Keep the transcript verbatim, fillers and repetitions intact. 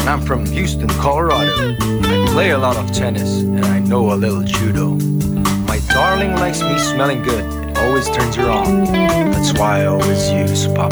and I'm from Houston, Colorado. I play a lot of tennis, and I know a little judo. My darling likes me smelling good, it always turns her on. That's why I always use Pop